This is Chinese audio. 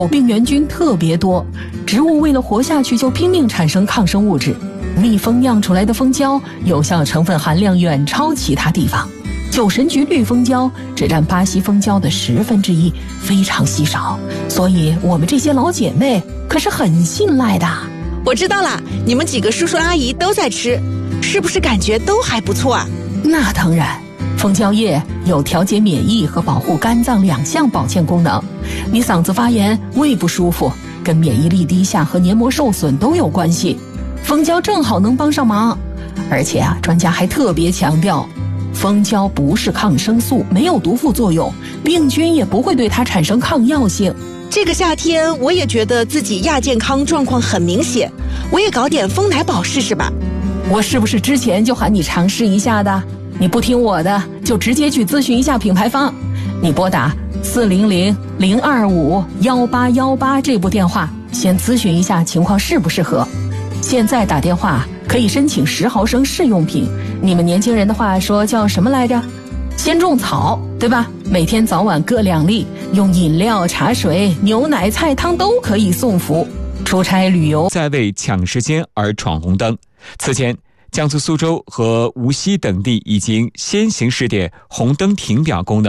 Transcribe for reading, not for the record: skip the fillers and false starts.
病原菌特别多，植物为了活下去就拼命产生抗生物质。蜜蜂酿出来的蜂胶有效成分含量远超其他地方，酒神菊绿蜂胶只占巴西蜂胶的1/10，非常稀少，所以我们这些老姐妹可是很信赖的。 我知道了，你们几个叔叔阿姨都在吃，是不是感觉都还不错啊？ 那当然，蜂胶液有调节免疫和保护肝脏2项保健功能。你嗓子发炎、胃不舒服，跟免疫力低下和黏膜受损都有关系，蜂胶正好能帮上忙。而且专家还特别强调，蜂胶不是抗生素，没有毒副作用，病菌也不会对它产生抗药性。 这个夏天我也觉得自己亚健康状况很明显，我也搞点蜂奶宝试试吧。 我是不是之前就喊你尝试一下的？你不听我的，就直接去咨询一下品牌方。你拨打400-025-1818这部电话，先咨询一下情况适不适合。现在打电话可以申请10毫升试用品，你们年轻人的话说叫什么来着？先种草，对吧？每天早晚各2粒，用饮料、茶水、牛奶、菜汤都可以送服。出差旅游在为抢时间而闯红灯。此前，江苏苏州和无锡等地已经先行试点红灯停表功能。